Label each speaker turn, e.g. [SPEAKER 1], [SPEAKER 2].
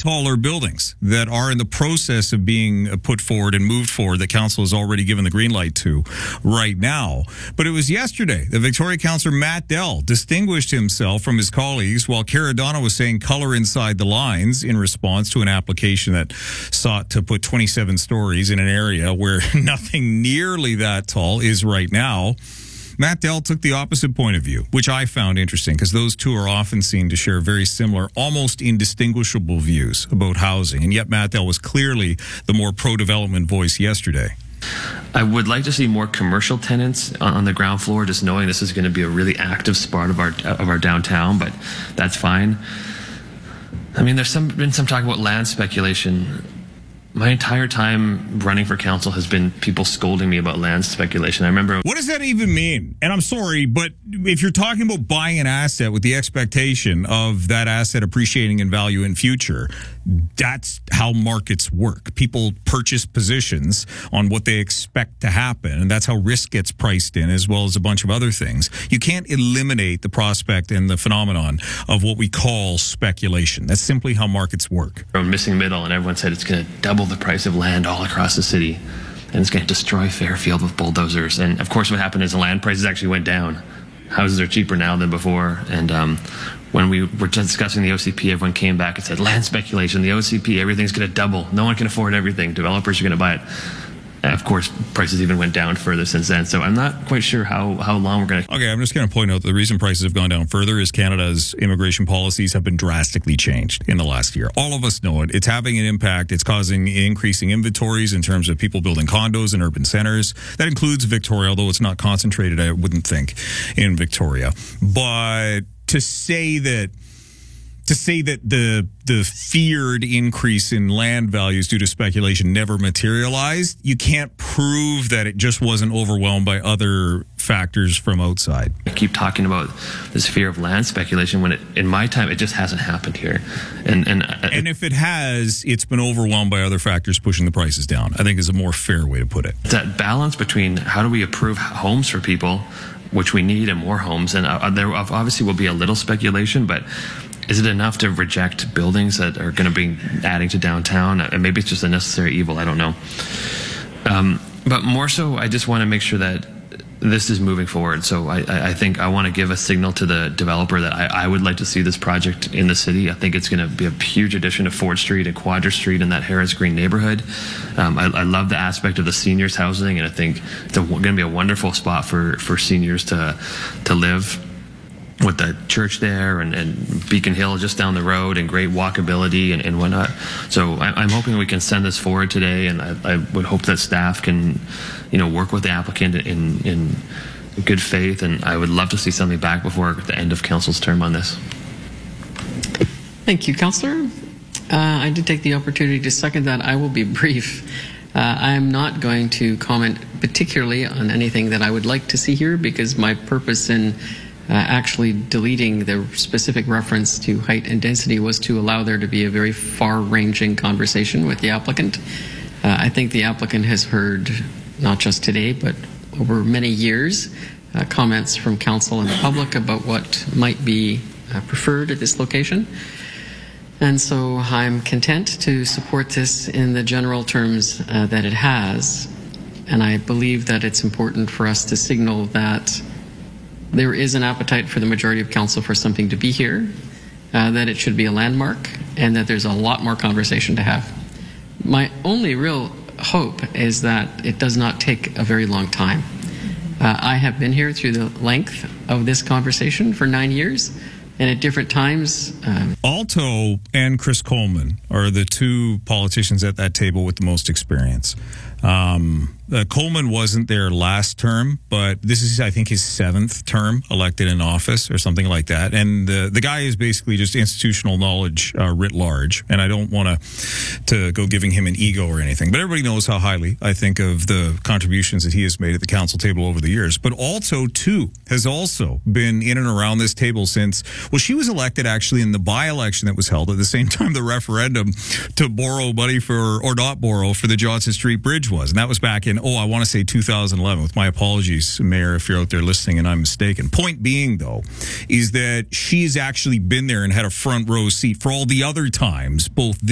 [SPEAKER 1] taller buildings that are in the process of being put forward and moved forward that council has already given the green light to right now. But it was yesterday that Victoria Councillor Matt Dell distinguished himself from his colleagues while Cara Donna was saying color inside the lines in response to an application that sought to put 27 stories in an area where nothing nearly that tall is right now. Matt Dell took the opposite point of view, which I found interesting because those two are often seen to share very similar, almost indistinguishable views about housing. And yet Matt Dell was clearly the more pro-development voice yesterday.
[SPEAKER 2] I would like to see more commercial tenants on the ground floor, just knowing this is going to be a really active spot of our downtown, but that's fine. I mean, there's been some talk about land speculation. My entire time running for council has been people scolding me about land speculation. I remember...
[SPEAKER 1] What does that even mean? And I'm sorry, but if you're talking about buying an asset with the expectation of that asset appreciating in value in future, that's how markets work. People purchase positions on what they expect to happen, and that's how risk gets priced in, as well as a bunch of other things. You can't eliminate the prospect and the phenomenon of what we call speculation. That's simply how markets work.
[SPEAKER 2] From missing middle, and everyone said it's going to double the price of land all across the city, and it's going to destroy Fairfield with bulldozers. And of course what happened is the land prices actually went down. Houses are cheaper now than before. And when we were discussing the OCP, everyone came back and said, land speculation, the OCP, everything's going to double. No one can afford everything. Developers are going to buy it. And of course, prices even went down further since then. So I'm not quite sure how long we're going to...
[SPEAKER 1] Okay, I'm just going to point out the reason prices have gone down further is Canada's immigration policies have been drastically changed in the last year. All of us know it. It's having an impact. It's causing increasing inventories in terms of people building condos in urban centers. That includes Victoria, although it's not concentrated, I wouldn't think, in Victoria. But to say that the feared increase in land values due to speculation never materialized, you can't prove that it just wasn't overwhelmed by other factors from outside.
[SPEAKER 2] I keep talking about this fear of land speculation when in my time, it just hasn't happened here. And
[SPEAKER 1] if it has, it's been overwhelmed by other factors pushing the prices down, I think is a more fair way to put it.
[SPEAKER 2] That balance between how do we approve homes for people, which we need, and more homes, and there obviously will be a little speculation, but is it enough to reject buildings that are going to be adding to downtown? And maybe it's just a necessary evil. I don't know. But more so, I just want to make sure that this is moving forward. So I think I want to give a signal to the developer that I would like to see this project in the city. I think it's going to be a huge addition to Ford Street and Quadra Street in that Harris Green neighborhood. I love the aspect of the seniors housing, and I think it's going to be a wonderful spot for seniors to live, with the church there and Beacon Hill just down the road and great walkability and whatnot. So I'm hoping we can send this forward today, and I would hope that staff can, work with the applicant in good faith, and I would love to see something back before the end of council's term on this.
[SPEAKER 3] Thank you, Councillor. I did take the opportunity to second that. I will be brief. I am not going to comment particularly on anything that I would like to see here, because my purpose in actually deleting the specific reference to height and density was to allow there to be a very far-ranging conversation with the applicant. I think the applicant has heard, not just today, but over many years, comments from council and the public about what might be preferred at this location. And so I'm content to support this in the general terms that it has. And I believe that it's important for us to signal that there is an appetite for the majority of council for something to be here, that it should be a landmark, and that there's a lot more conversation to have. My only real hope is that it does not take a very long time. I have been here through the length of this conversation for 9 years, and at different times...
[SPEAKER 1] Alto and Chris Coleman are the two politicians at that table with the most experience. Coleman wasn't there last term, but this is, I think, his 7th term elected in office or something like that. And the guy is basically just institutional knowledge writ large. And I don't want to go giving him an ego or anything, but everybody knows how highly I think of the contributions that he has made at the council table over the years. But Alto, too, has also been in and around this table since, well, she was elected actually in the by-election that was held at the same time the referendum to borrow money for, or not borrow, for the Johnson Street Bridge was. And that was back in, I want to say 2011, with my apologies, Mayor, if you're out there listening and I'm mistaken. Point being, though, is that she's actually been there and had a front row seat for all the other times, both